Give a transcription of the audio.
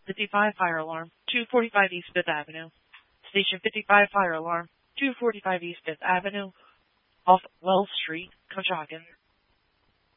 55 fire alarm, 245 East 5th Avenue. Station 55 fire alarm, 245 East 5th Avenue, off Wells Street, Conshohocken.